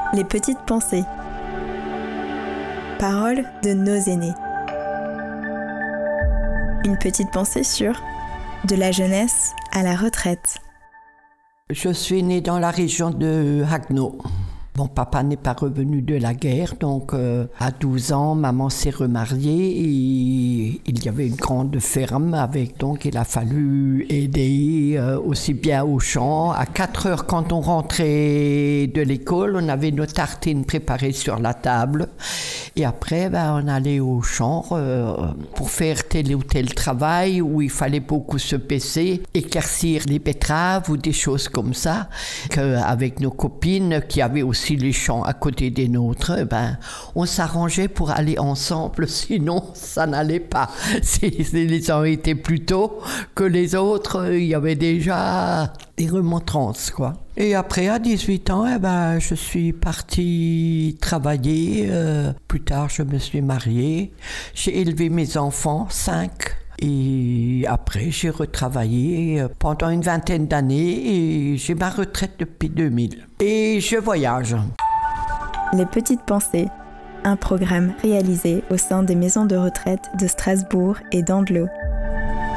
Les petites pensées. Paroles de nos aînés. Une petite pensée sur de la jeunesse à la retraite. Je suis née dans la région de Haguenau. Mon papa n'est pas revenu de la guerre, donc à 12 ans, maman s'est remariée et il y avait une grande ferme avec, donc il a fallu aider aussi bien au champ. À 4 heures, quand on rentrait de l'école, on avait nos tartines préparées sur la table et après, on allait au champ pour faire tel ou tel travail où il fallait beaucoup se paisser, éclaircir les betteraves ou des choses comme ça. Avec nos copines qui avaient aussi les champs à côté des nôtres, on s'arrangeait pour aller ensemble, sinon ça n'allait pas. Les uns étaient plus tôt que les autres, il y avait déjà des remontrances, quoi. Et après, à 18 ans, je suis partie travailler. Plus tard, je me suis mariée. J'ai élevé mes enfants, 5. Et après, j'ai retravaillé pendant une vingtaine d'années et j'ai ma retraite depuis 2000. Et je voyage. Les petites pensées, un programme réalisé au sein des maisons de retraite de Strasbourg et d'Andlau.